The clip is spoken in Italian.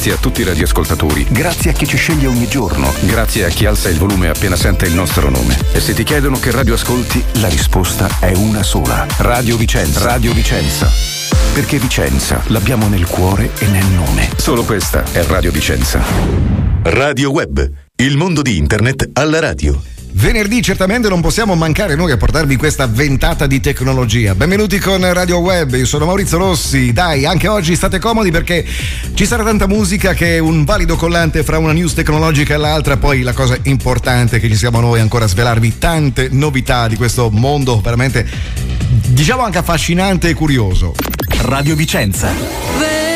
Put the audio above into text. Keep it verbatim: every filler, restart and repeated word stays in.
Grazie a tutti i radioascoltatori. Grazie a chi ci sceglie ogni giorno. Grazie a chi alza il volume appena sente il nostro nome. E se ti chiedono che radio ascolti, la risposta è una sola. Radio Vicenza. Radio Vicenza. Perché Vicenza l'abbiamo nel cuore e nel nome. Solo questa è Radio Vicenza. Radio Web, il mondo di internet alla radio. Venerdì certamente non possiamo mancare noi a portarvi questa ventata di tecnologia. Benvenuti con Radio Web, io sono Maurizio Rossi. Dai, anche oggi state comodi perché ci sarà tanta musica che è un valido collante fra una news tecnologica e l'altra. Poi la cosa importante è che ci siamo noi ancora a svelarvi tante novità di questo mondo veramente, diciamo, anche affascinante e curioso. Radio Vicenza.